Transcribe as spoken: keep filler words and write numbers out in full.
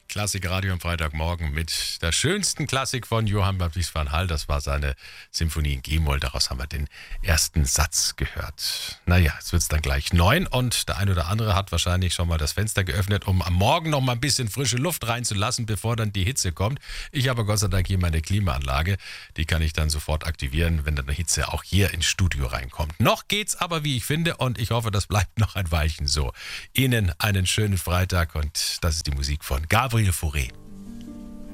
Klassikradio am Freitagmorgen mit der schönsten Klassik von Johann Baptist van Hall. Das war seine Symphonie in G-Moll. Daraus haben wir den ersten Satz gehört. Naja, jetzt wird es dann gleich neun und der ein oder andere hat wahrscheinlich schon mal das Fenster geöffnet, um am Morgen noch mal ein bisschen frische Luft reinzulassen, bevor dann die Hitze kommt. Ich habe Gott sei Dank hier meine Klimaanlage. Die kann ich dann sofort aktivieren, wenn dann die Hitze auch hier ins Studio reinkommt. Noch geht's aber, wie ich finde, und ich hoffe, das bleibt noch ein Weilchen so. Ihnen einen schönen Freitag und das ist die Musik von Gabriel Fauré.